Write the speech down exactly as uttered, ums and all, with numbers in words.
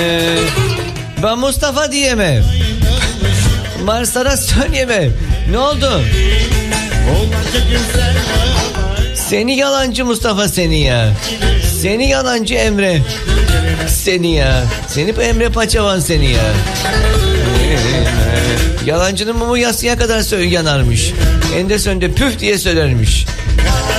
Ee, ben Mustafa diyemem. Marslara söyleyemem. Ne oldu? Seni yalancı Mustafa seni ya. Seni yalancı Emre. Seni ya. Seni bu Emre Paçavan seni ya. Yalancının mumu yatsıya kadar yanarmış. En de sonunda püf diye söylermiş.